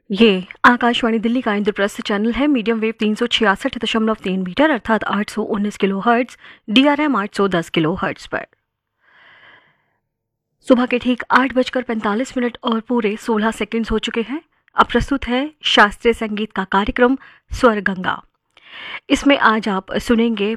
ये आकाशवाणी दिल्ली का इंद्रप्रस्थ चैनल है। मीडियम वेव 366.3 मीटर अर्थात 819 kilo hertz, DRM 810 kilo hertz पर सुबह के ठीक 8:45 और पूरे 16 सेकंड्स हो चुके हैं। अब प्रस्तुत है शास्त्रीय संगीत का कार्यक्रम स्वर गंगा। इसमें आज आप सुनेंगे